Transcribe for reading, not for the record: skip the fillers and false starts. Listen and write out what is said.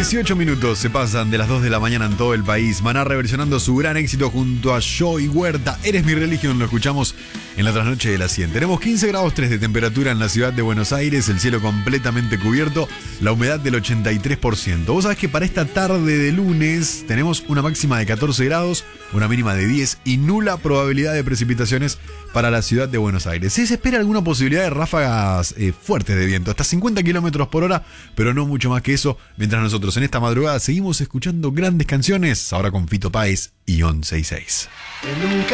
18 minutos se pasan de las 2 de la mañana en todo el país. Maná reversionando su gran éxito junto a Joey Huerta. Eres mi religión, lo escuchamos en la trasnoche de la 100. Tenemos 15 grados 3 de temperatura en la ciudad de Buenos Aires, el cielo completamente cubierto, la humedad del 83%. Vos sabés que para esta tarde de lunes tenemos una máxima de 14 grados, una mínima de 10 y nula probabilidad de precipitaciones para la ciudad de Buenos Aires. Sí se espera alguna posibilidad de ráfagas fuertes de viento, hasta 50 kilómetros por hora, pero no mucho más que eso, mientras nosotros en esta madrugada seguimos escuchando grandes canciones, ahora con Fito Páez y 11 y 6.